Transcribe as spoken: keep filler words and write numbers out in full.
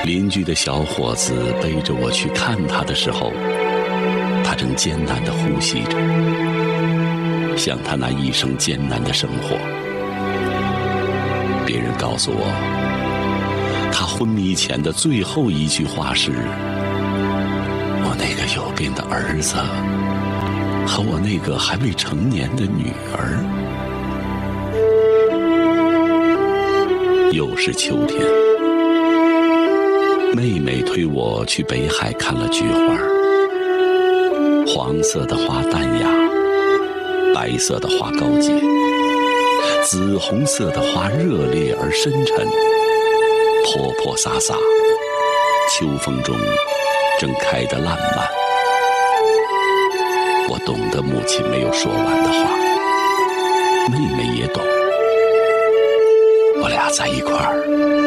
邻居的小伙子背着我去看他的时候，他正艰难地呼吸着，像他那一生艰难的生活。别人告诉我，他昏迷前的最后一句话是：我那个有病的儿子和我那个还未成年的女儿。又是秋天，妹妹推我去北海看了菊花，黄色的花淡雅，白色的花高洁，紫红色的花热烈而深沉，泼泼洒洒，秋风中正开得烂漫。我懂得母亲没有说完的话，妹妹也懂，我俩在一块儿